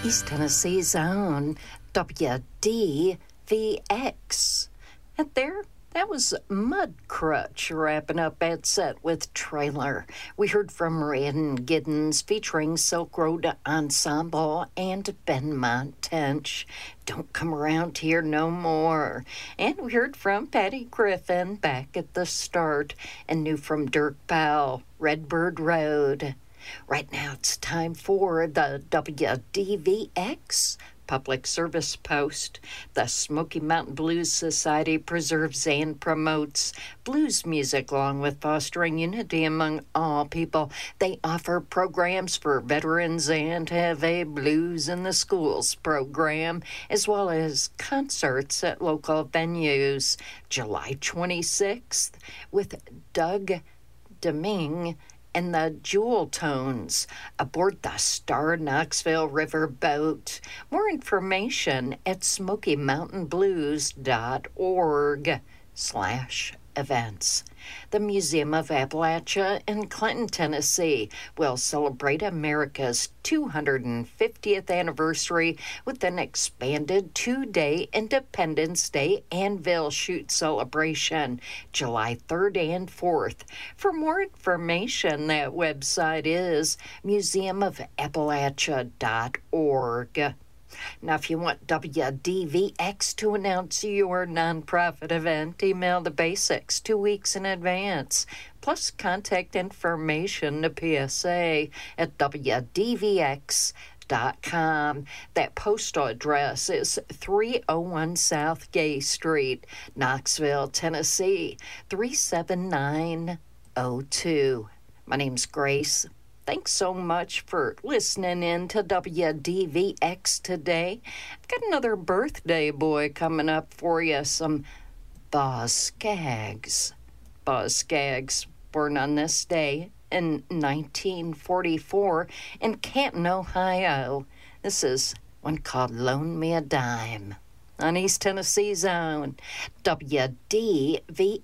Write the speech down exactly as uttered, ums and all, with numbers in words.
East Tennessee's own W D V X. And there, that was Mudcrutch wrapping up that set with Trailer. We heard from Riordan Giddens featuring Silk Road Ensemble and Benmont Tench. Don't come around here no more. And we heard from Patty Griffin back at the start and knew from Dirk Powell, Redbird Road. Right now it's time for the W D V X Public Service Post. The Smoky Mountain Blues Society preserves and promotes blues music along with fostering unity among all people. They offer programs for veterans and have a Blues in the Schools program, as well as concerts at local venues. July twenty-sixth with Doug Deming and the Jewel Tones aboard the Star Knoxville River boat. More information at smoky mountain blues dot org slash events. The Museum of Appalachia in Clinton, Tennessee will celebrate America's two hundred fiftieth anniversary with an expanded two-day Independence Day Anvil Shoot celebration, July third and fourth. For more information, that website is museum of appalachia dot org. Now, if you want W D V X to announce your nonprofit event, email the basics two weeks in advance, plus contact information to P S A at W D V X dot com. That postal address is three oh one South Gay Street, Knoxville, Tennessee, three seven nine oh two. My name's Grace. Thanks so much for listening in to W D V X today. I've got another birthday boy coming up for you, some Boz Scaggs. Boz Scaggs, born on this day in nineteen forty-four in Canton, Ohio. This is one called Loan Me a Dime on East Tennessee's own W D V